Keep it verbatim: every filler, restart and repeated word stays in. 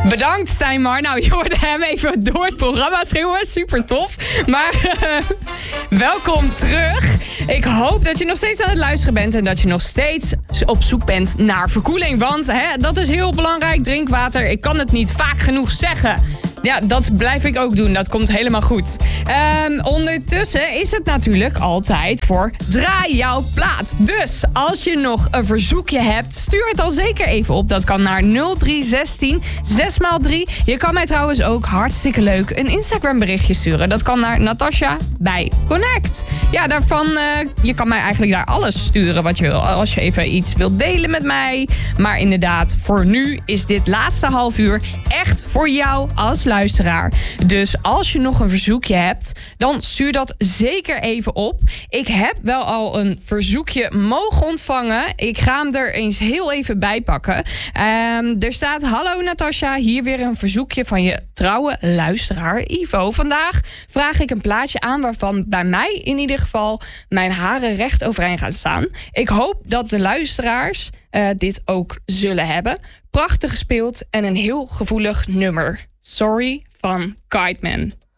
Bedankt, Stijnmar. Nou, je hoorde hem even door het programma schreeuwen. Super tof. Maar uh, welkom terug. Ik hoop dat je nog steeds aan het luisteren bent... en dat je nog steeds op zoek bent naar verkoeling. Want hè, dat is heel belangrijk. Drinkwater, ik kan het niet vaak genoeg zeggen... Ja, dat blijf ik ook doen. Dat komt helemaal goed. Um, ondertussen is het natuurlijk altijd voor Draai jouw plaat. Dus als je nog een verzoekje hebt, stuur het dan zeker even op. Dat kan naar nul drie zestien zes maal drie. Je kan mij trouwens ook hartstikke leuk een Instagram berichtje sturen. Dat kan naar Natasja bij Connect. Ja, daarvan, uh, je kan mij eigenlijk daar alles sturen wat je wil. Als je even iets wilt delen met mij. Maar inderdaad, voor nu is dit laatste half uur echt voor jou als luisteraar. Dus als je nog een verzoekje hebt, dan stuur dat zeker even op. Ik heb wel al een verzoekje mogen ontvangen. Ik ga hem er eens heel even bij pakken. Um, er staat: hallo Natasja, hier weer een verzoekje van je trouwe luisteraar Ivo. Vandaag vraag ik een plaatje aan waarvan bij mij in ieder geval mijn haren recht overeind gaan staan. Ik hoop dat de luisteraars uh, dit ook zullen hebben. Prachtig gespeeld en een heel gevoelig nummer. Sorry van Kiteman.